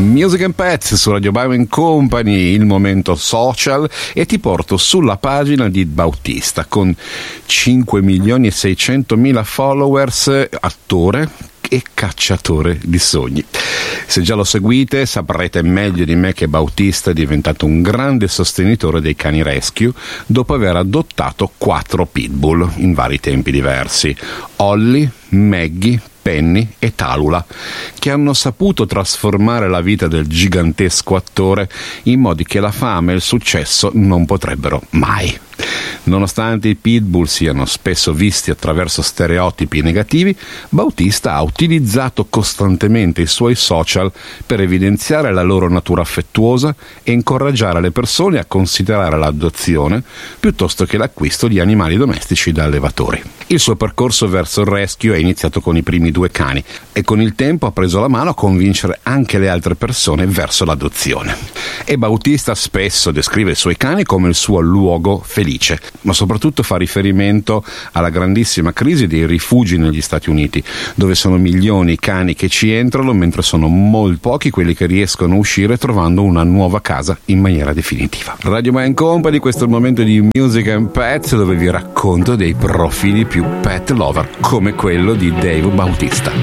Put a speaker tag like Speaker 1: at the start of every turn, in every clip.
Speaker 1: Music and Pets su Radio Bauer Company, il momento social, e ti porto sulla pagina di Bautista con 5.600.000 followers, attore e cacciatore di sogni. Se già lo seguite saprete meglio di me che Bautista è diventato un grande sostenitore dei cani rescue dopo aver adottato 4 pitbull in vari tempi diversi: Ollie, Maggie, Penny e Talula, che hanno saputo trasformare la vita del gigantesco attore in modi che la fama e il successo non potrebbero mai. Nonostante i pitbull siano spesso visti attraverso stereotipi negativi, Bautista ha utilizzato costantemente i suoi social per evidenziare la loro natura affettuosa e incoraggiare le persone a considerare l'adozione piuttosto che l'acquisto di animali domestici da allevatori. Il suo percorso verso il rescue è iniziato con i primi 2 cani e con il tempo ha preso la mano a convincere anche le altre persone verso l'adozione. E Bautista spesso descrive i suoi cani come il suo luogo felice, ma soprattutto fa riferimento alla grandissima crisi dei rifugi negli Stati Uniti, dove sono milioni i cani che ci entrano, mentre sono molto pochi quelli che riescono a uscire trovando una nuova casa in maniera definitiva. Radio Man Company, questo è il momento di Music and Pets, dove vi racconto dei profili più pet lover, come quello di Dave Bautista.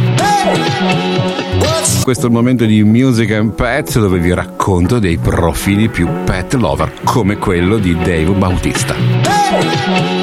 Speaker 1: Questo è il momento di Music and Pets, dove vi racconto dei profili più pet lover, come quello di Dave Bautista.